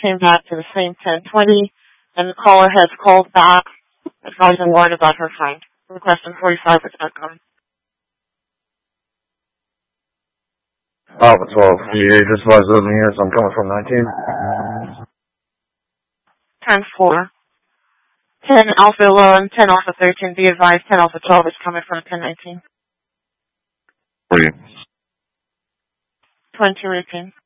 came back to the same 1020, and the caller has called back advising Lauren about her find. Requesting 45 with outcome. Alpha 12, VA, just advise those units I'm coming from 19. 10-4. 10 Alpha 11, 10 Alpha 13, be advised 10 Alpha 12 is coming from 1019. 40. 22 18.